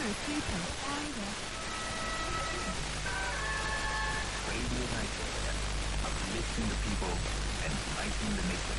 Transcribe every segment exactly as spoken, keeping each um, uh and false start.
three point five. Radio Nigeria, uplifting the people and uniting the nation.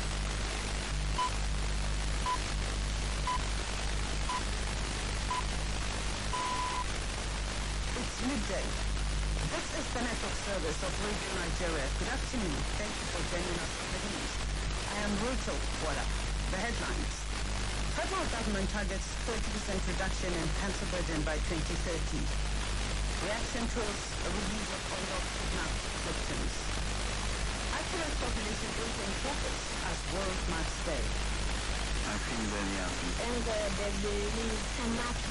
It's midday. This is the network service of Radio Nigeria. Good afternoon. Thank you for joining us for the news. I am Ruto Wada. The headlines. Federal government targets thirty percent reduction in cancer burden by twenty thirty. Reaction towards a release of oil kidnapped victims. Accurate population data in focus as World Maths Day. I think very happy. And uh, the release Samaki.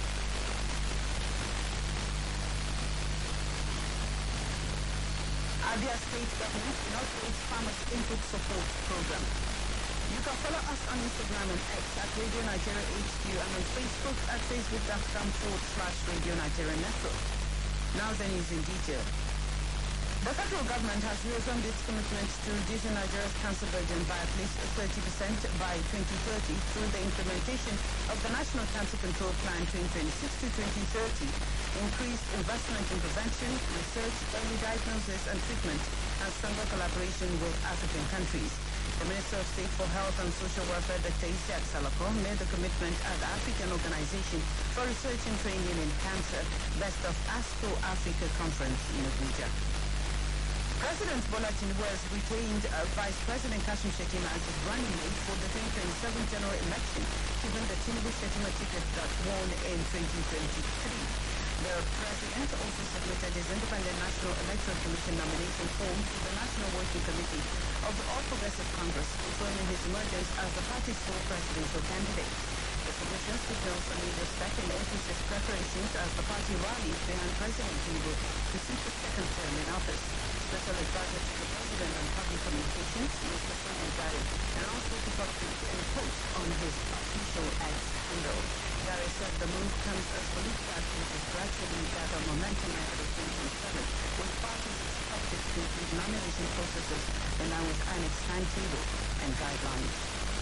Abia State Government inaugurates Farmers Input Support Program. You can follow us on Instagram and X at Radio Nigeria H Q and on Facebook at facebook.com forward slash Radio Nigeria Network. Now the news in detail. The federal government has reaffirmed its commitment to reducing Nigeria's cancer burden by at least thirty percent by twenty thirty through the implementation of the National Cancer Control Plan twenty twenty-six to twenty thirty, increased investment in prevention, research, early diagnosis and treatment, and stronger collaboration with African countries. The Minister of State for Health and Social Welfare, Doctor Isiaq Salako, made the commitment at the African Organization for Research and Training in Cancer, Best of ASCO Africa Conference in Abuja. President Bola Tinubu has retained uh, Vice President Kashim Shettima as his running mate for the twenty twenty-seven general election, given the Tinubu-Shettima ticket that won in twenty twenty-three. The president also submitted his Independent National Electoral Commission nomination form to the National Working Committee of the All Progressive Congress, confirming his emergence as the party's sole presidential candidate. The submission signals a major step in A P C's preparations as the party rallies behind President Tinubu to seek a second term in office. Special Advisor to the President on Public Communications, Mister Simon Gary, announced the development in a post on his official X handle. Gary said the move comes as political activities gradually gather momentum ahead of twenty twenty-seven, with parties expected to conclude nomination processes in line with Annex timetable and guidelines.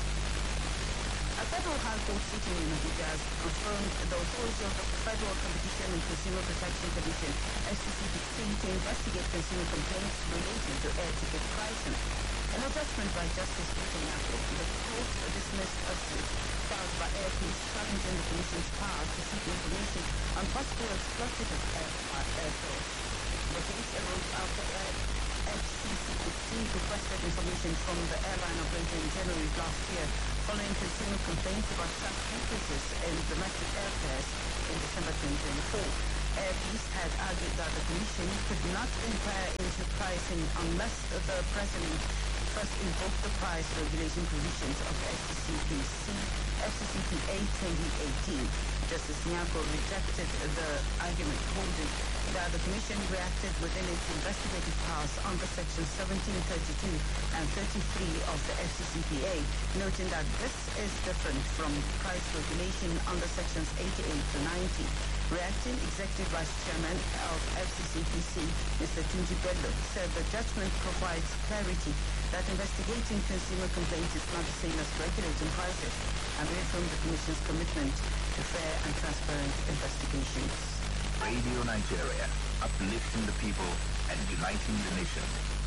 A federal high court sitting in Abuja has confirmed the authority of the Federal Competition and Consumer Protection Commission, F C C P C, to investigate consumer complaints relating to air ticket pricing. In a judgment by Justice Peter Nyako, the court dismissed a suit filed by Air Peace challenging the Commission's power to seek information on possible exploitative air fares. The case arose after F C C P C requested information from the airline operator in January last year, following consumer complaints about sharp increases in domestic airfares in December twenty twenty-four. Air Peace had argued that the Commission could not inquire into pricing unless the President first invoked the price regulation provisions of F C C P C, F C C P A twenty eighteen. Justice Nyako rejected the argument, holding that the Commission reacted within its investigative powers under Section seventeen thirty-two and thirty-three of the F C C P A, noting that this is different from price regulation under Sections eighty-eight to ninety. Reacting, Executive Vice Chairman of F C C P C, Mister Tunji Bello, said the judgment provides clarity that investigating consumer complaints is not the same as regulating prices, and reaffirmed the Commission's commitment to fair and transparent investigations. Radio Nigeria, uplifting the people and uniting the nation.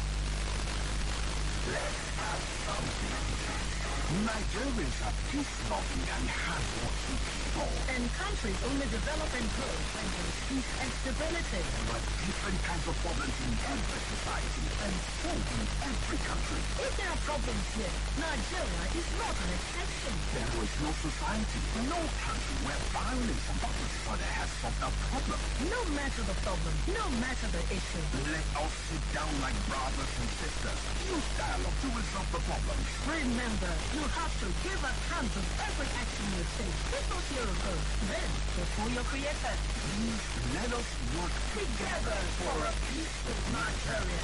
Let's have something. Nigerians are peace-loving and hard-working people. And countries only develop and grow when there is peace and stability. There are different kinds of problems in every society and so in every country. If there are problems here, Nigeria is not an exception. There is no society, no country where violence among each other has solved a problem. No matter the problem, no matter the issue. Let us sit down like brothers and sisters. Use dialogue to resolve the problems. Remember, you have to give account of every action you take. This was year ago. Then, before your creator. Please let us work Together for a peaceful Nigeria.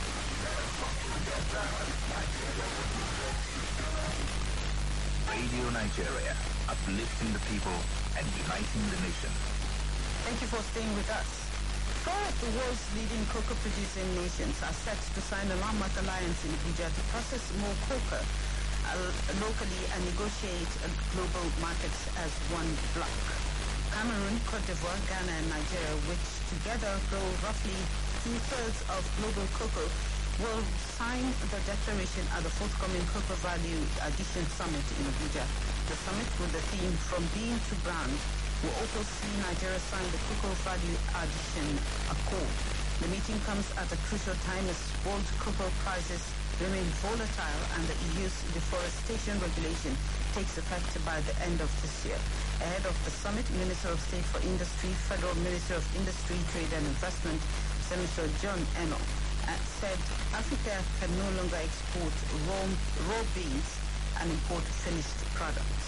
Radio Nigeria, uplifting the people and uniting the nation. Thank you for staying with us. Four of the world's leading cocoa producing nations are set to sign a landmark alliance in Abuja to process more cocoa uh, locally and negotiate uh, global markets as one bloc. Cameroon, Cote d'Ivoire, Ghana, and Nigeria, which together grow roughly two-thirds of global cocoa, will sign the declaration at the forthcoming Cocoa Value Addition Summit in Abuja. The summit, with the theme From Bean to Brand, will also see Nigeria sign the Cocoa Value Addition Accord. The meeting comes at a crucial time as world cocoa prices remain volatile and the E U's deforestation regulation takes effect by the end of this year. Ahead of the summit, Minister of State for Industry, Federal Minister of Industry, Trade and Investment, Senator John Eno, uh, said Africa can no longer export raw, raw beans and import finished products.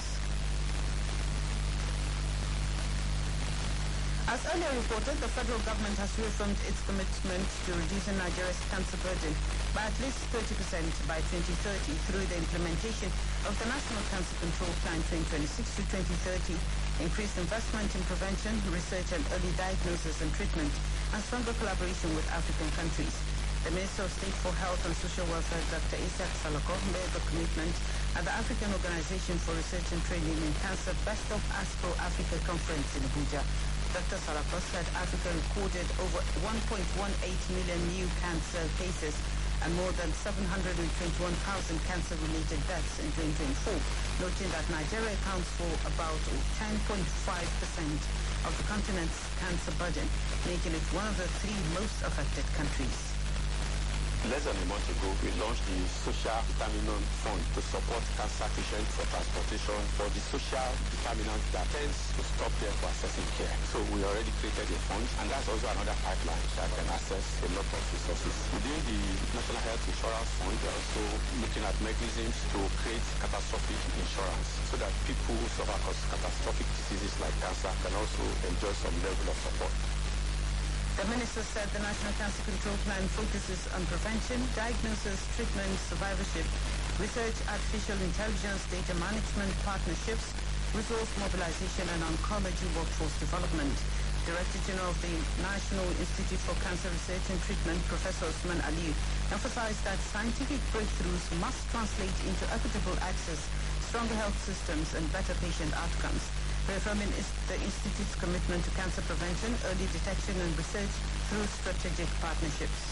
As earlier reported, the federal government has reaffirmed its commitment to reducing Nigeria's cancer burden by at least thirty percent by twenty thirty through the implementation of the National Cancer Control Plan twenty twenty-six to twenty thirty, increased investment in prevention, research and early diagnosis and treatment, and stronger collaboration with African countries. The Minister of State for Health and Social Welfare, Doctor Isaac Salako, made the commitment at the African Organization for Research and Training in Cancer Best of ASCO Africa Conference in Abuja. Doctor Salako said Africa recorded over one point one eight million new cancer cases and more than seven hundred twenty-one thousand cancer-related deaths in twenty twenty-four, noting that Nigeria accounts for about ten point five percent of the continent's cancer burden, making it one of the three most affected countries. Less than a month ago, we launched the Social Determinant Fund to support cancer patients for transportation for the social determinants that tends to stop them from accessing care. So we already created a fund, and that's also another pipeline that can access a lot of resources. Within the National Health Insurance Fund, we are also looking at mechanisms to create catastrophic insurance so that people who suffer catastrophic diseases like cancer can also enjoy some level of support. The minister said the National Cancer Control Plan focuses on prevention, diagnosis, treatment, survivorship, research, artificial intelligence, data management, partnerships, resource mobilization, and oncology workforce development. Director General of the National Institute for Cancer Research and Treatment, Professor Usman Ali, emphasized that scientific breakthroughs must translate into equitable access, stronger health systems, and better patient outcomes. Reaffirming the Institute's commitment to cancer prevention, early detection and research through strategic partnerships.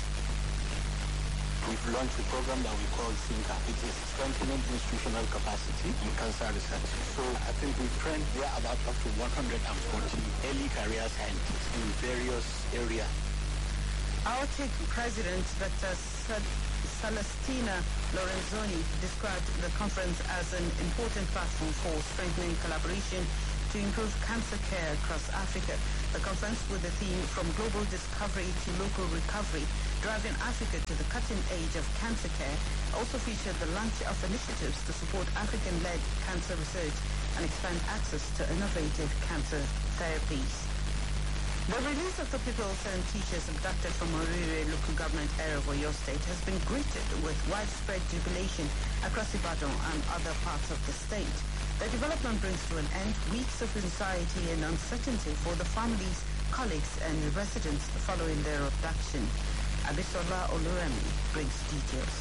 We've launched a program that we call SINCA. It is Strengthening Institutional Capacity in Cancer Research. So I think we've trained there about up to one hundred forty early career scientists in various areas. Our T I C President, Doctor Celestina Lorenzoni, described the conference as an important platform for strengthening collaboration to improve cancer care across Africa. The conference, with the theme From Global Discovery to Local Recovery, driving Africa to the cutting edge of cancer care, also featured the launch of initiatives to support African-led cancer research and expand access to innovative cancer therapies. The release of the pupils and teachers abducted from Orire local government area of Oyo State has been greeted with widespread jubilation across Ibadan and other parts of the state. The development brings to an end weeks of anxiety and uncertainty for the families, colleagues, and residents following their abduction. Abisola Oluremi brings details.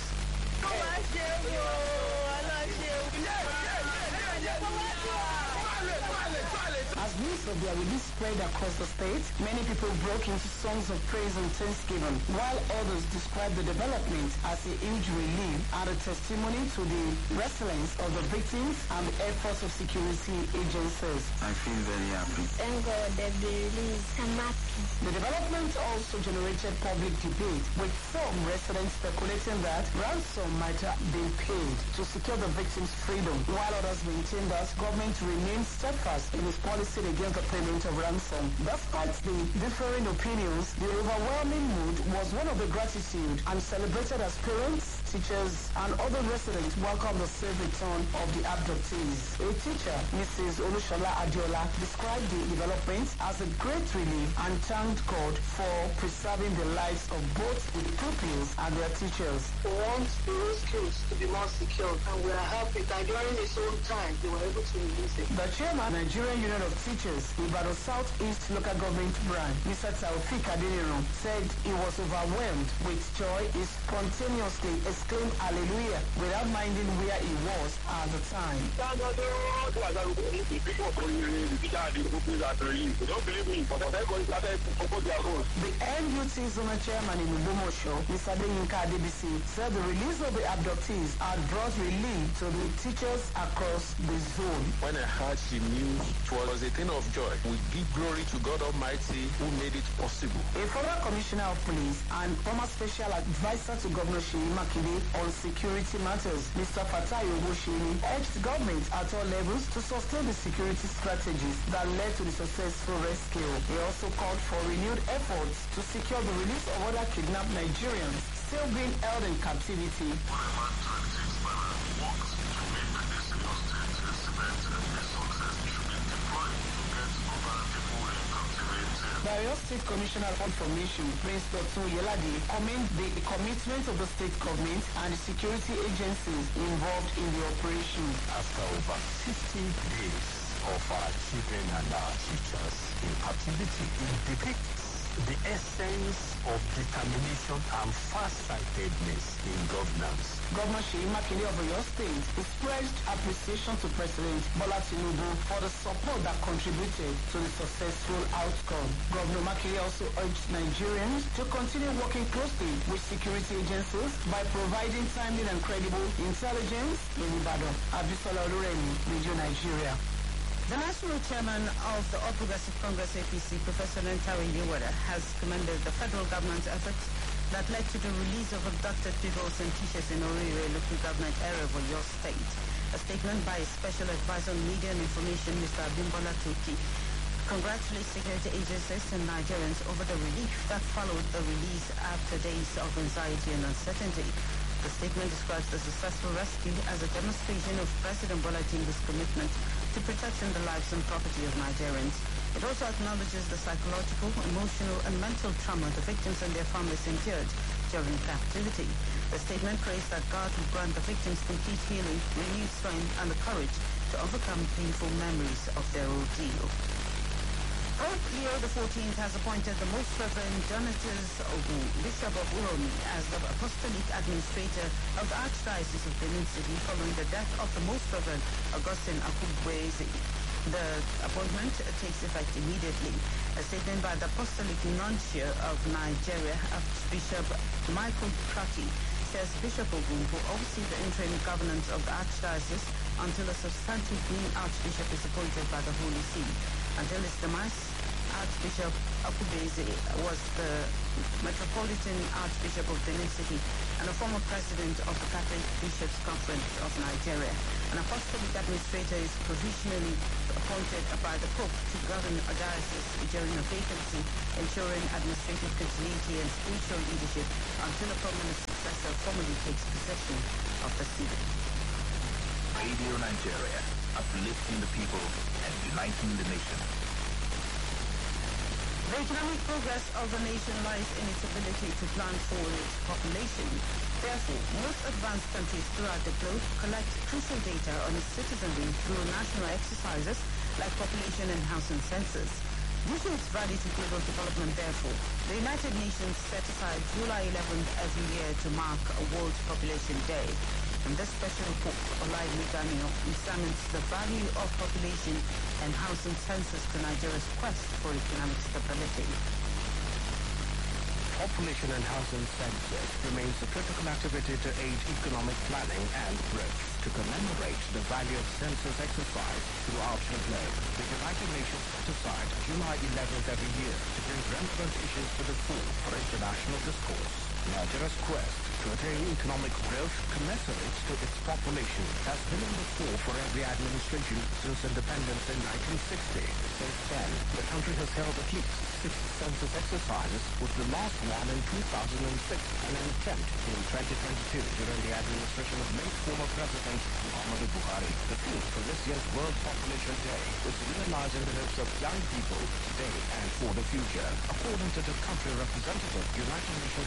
As news of their release spread across the state, many people broke into songs of praise and thanksgiving, while others described the development as a huge relief and a testimony to the resilience of the victims and the efforts of security agencies. I feel very happy. Thank God that they released. I'm happy. The development also generated public debate, with some residents speculating that ransom might have been paid to secure the victims' freedom, while others maintained that government remains steadfast in its policy against the payment of ransom. Despite the differing opinions, the overwhelming mood was one of the gratitude and celebrated as parents, teachers, and other residents welcomed the safe return of the abductees. A teacher, Missus Olushola Adiola, described the development as a great relief and thanked God for preserving the lives of both the pupils and their teachers. We want the rescues to be more secure, and we are happy that during this whole time they were able to release it. The chairman, Nigerian Union of Teachers, Ibadan South East Local Government Branch, Mister Taufik Adeniran, said he was overwhelmed with joy. He spontaneously exclaim hallelujah without minding where he was at the time. The N U T Zonal Chairman in Ubomosho, Mister Adeyinka Adebisi, said the release of the abductees had brought relief to the teachers across the zone. When I heard the news, it was a thing of joy. We give glory to God Almighty who made it possible. A former commissioner of police and former special advisor to Governor Seyi Makinde on security matters, Mister Fatai Owosheni, urged government at all levels to sustain the security strategies that led to the successful rescue. He also called for renewed efforts to secure the release of other kidnapped Nigerians still being held in captivity. Bayelsa State Commissioner on Information, Prince Doctor Yeladi, commended the commitment of the state government and the security agencies involved in the operation. After over fifty days of our children and our teachers in captivity, it depicts the essence of determination and far-sightedness in governance. Governor Seyi Makinde of Oyo State expressed appreciation to President Bola Tinubu for the support that contributed to the successful outcome. Governor Makinde also urged Nigerians to continue working closely with security agencies by providing timely and credible intelligence in Ibadan. Abisola Oluremi, Radio Nigeria. The national chairman of the All Progressive Congress A P C, Professor Lentawe Yewada, has commended the federal government's efforts that led to the release of abducted pupils and teachers in Orire local government area of Oyo State. A statement by Special Advisor on Media and Information, Mister Abimbola Toki, congratulates security agencies and Nigerians over the relief that followed the release after days of anxiety and uncertainty. The statement describes the successful rescue as a demonstration of President Bola Tinubu's commitment to protecting the lives and property of Nigerians. It also acknowledges the psychological, emotional, and mental trauma the victims and their families endured during captivity. The statement prays that God will grant the victims complete healing, renewed strength, and the courage to overcome painful memories of their ordeal. Pope Leo the fourteenth has appointed the Most Reverend Donatus Ogu, Bishop of Uromi, as the Apostolic Administrator of the Archdiocese of Benin City following the death of the Most Reverend Augustine Akubweze. The appointment takes effect immediately. A statement by the Apostolic Nuncio of Nigeria, Archbishop Michael Kraki, says Bishop Ogu will oversee the interim governance of the Archdiocese until a substantive new Archbishop is appointed by the Holy See. Until his demise, Archbishop Akubweze was the Metropolitan Archbishop of Benin City and a former president of the Catholic Bishops' Conference of Nigeria. An apostolic administrator is provisionally appointed by the Pope to govern a diocese during a vacancy, ensuring administrative continuity and spiritual leadership until a permanent successor formally takes possession of the see. Radio Nigeria, uplifting the people and uniting the nation. The economic progress of the nation lies in its ability to plan for its population. Therefore, most advanced countries throughout the globe collect crucial data on its citizenry through national exercises like population and housing census. Due to its value to global development, therefore, the United Nations set aside July eleventh every year to mark a World Population Day. In this special report, Olai Meganio examines the value of population and housing census to Nigeria's quest for economic stability. Population and housing census remains a critical activity to aid economic planning and growth. To commemorate the value of census exercise throughout the globe, the United Nations set aside July eleventh every year to bring relevant issues to the fore for international discourse. Nigeria's quest to attain economic growth commensurate to its population has been in the fore for every administration since independence in nineteen sixty. Since then, the country has held at least six census exercises, with the last one in two thousand six and an attempt in twenty twenty-two during the administration of late former President Muhammadu Buhari. The theme for this year's World Population Day is realizing the hopes of young people today and for the future. According to the country representative, United Nations Population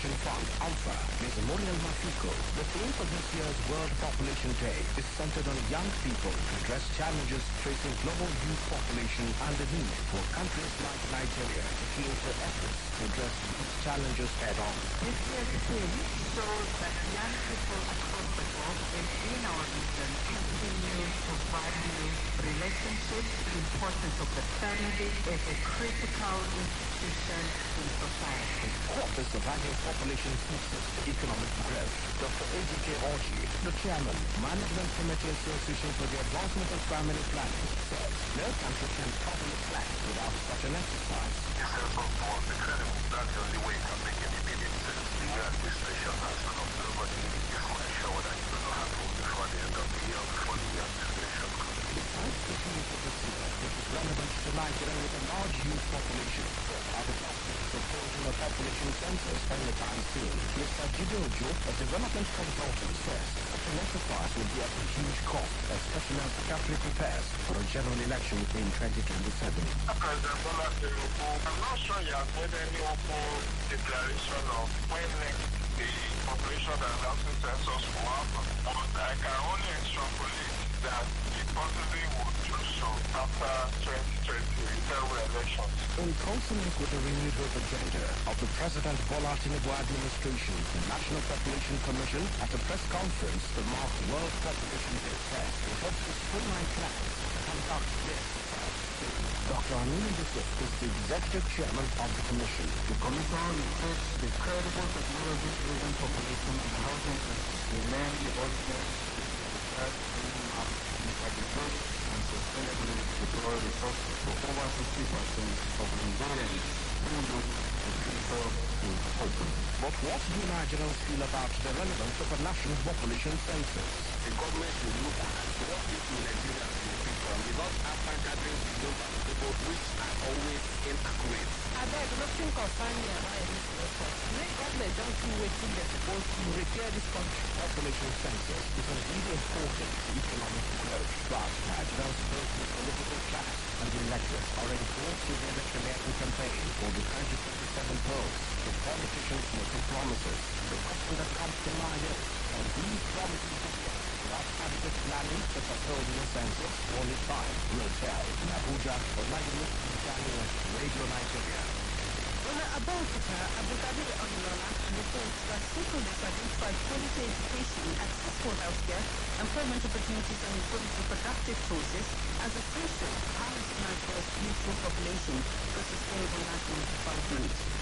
Population Fund, ALPHA, Miz Muriel Mafiko. The theme for this year's World Population Day is centered on young people to address challenges facing global youth population and the need for countries like Nigeria to key into efforts to address these challenges head-on. This year's theme shows that young people across the globe in our region continue to value relationships, the importance of the family as a critical institution in society. What is the value of population census to economic growth? Doctor A D K Orji, the chairman, Management Committee Association for the Advancement of Family Planning, says no country can properly plan without such an exercise. This effort was incredible. That's the only way you can make any immediate sense. The new administration has sort of nobody is for sure that it will not happen before the end of the year, before the new administration comes. Besides the theme for this year, which is relevant to Nigeria with a large youth population, are the prospects of holding a population census anytime soon. Mister Jidojo, a development consultant, says such an exercise will be at a huge cost, especially as the country prepares for a general election in twenty twenty-seven. President Bola Tinubu, I'm not sure he has made any open declaration of when next the population announcing census will happen, but I can only extrapolate that it possibly would do so after twenty twenty federal elections. In consonance with the renewed hope agenda of the President Bola Tinubu administration, the National Population Commission, at a press conference to mark World Population Day, says it hopes to streamline plans to conduct this. Doctor Aminu Yusuf is the executive chairman of the commission. The commission reflects the credible technology-driven population and housing system. We learn the ultimate research bringing up integrate and sustainably deploy resources for over sixty percent of Nigerians who look the future with hope. But what do Nigerians feel about the relevance of a national population census? The government will look at what people Nigerians will pick from without after gathering the number of people which are always inaccurate. I beg, nothing concerning me about this process. Make government don't do waiting they're supposed to repair this country. Population census is indeed important to economic growth, but Nigerians both the political class and the electorate are engrossed in the election campaign for the twenty twenty-seven polls. The politicians making promises. The question that comes to mind is, are these promises without adequate planning such as holding a census? Only time will tell. In Abuja, Olayiwo Daniel, Radio Nigeria. Well, about it, Abdulkadir Onilola reports that stakeholders identified quality education, accessible healthcare, employment opportunities, and improved reproductive choices as essential to harness Nigeria's youthful population for sustainable national development.